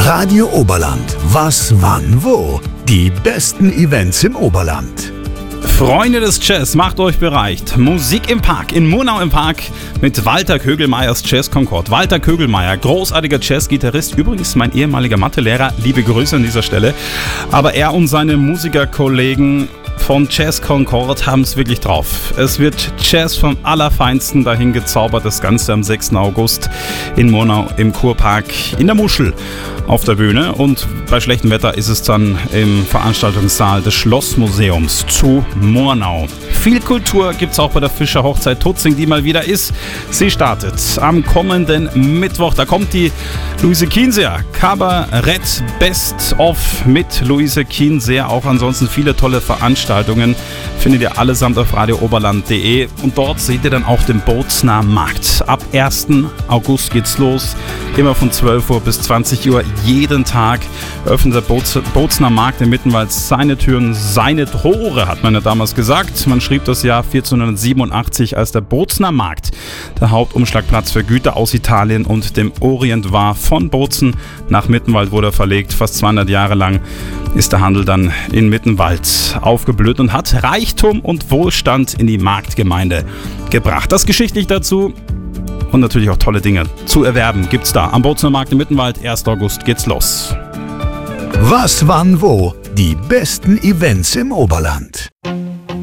Radio Oberland. Was, wann, wo? Die besten Events im Oberland. Freunde des Jazz, macht euch bereit. Musik im Park, in Murnau im Park mit Walter Kögelmeiers Jazz Concord. Walter Kögelmeier, großartiger Jazzgitarrist, übrigens mein ehemaliger Mathelehrer, liebe Grüße an dieser Stelle. Aber er und seine Musikerkollegen von Jazz Concord haben es wirklich drauf. Es wird Jazz vom Allerfeinsten dahin gezaubert. Das Ganze am 6. August in Murnau im Kurpark in der Muschel auf der Bühne. Und bei schlechtem Wetter ist es dann im Veranstaltungssaal des Schlossmuseums zu Murnau. Viel Kultur gibt es auch bei der Fischer Hochzeit Tutzing, die mal wieder ist. Sie startet am kommenden Mittwoch. Da kommt die Luise Kienseer. Kabarett Best of mit Luise Kienseer. Auch ansonsten viele tolle Veranstaltungen findet ihr allesamt auf radiooberland.de. Und dort seht ihr dann auch den Bozner Markt. Ab 1. August geht's los. Immer von 12 Uhr bis 20 Uhr jeden Tag öffnet der Bozner Markt in Mittenwald seine Türen, seine Tore, hat man ja damals gesagt. Man schrieb das Jahr 1487, als der Bozner Markt der Hauptumschlagplatz für Güter aus Italien und dem Orient war. Von Bozen nach Mittenwald wurde er verlegt. Fast 200 Jahre lang ist der Handel dann in Mittenwald aufgeblüht und hat Reichtum und Wohlstand in die Marktgemeinde gebracht. Das geschichtlich dazu. Und natürlich auch tolle Dinge zu erwerben gibt's da. Am Bozner Markt in Mittenwald, 1. August geht's los. Was, wann, wo? Die besten Events im Oberland.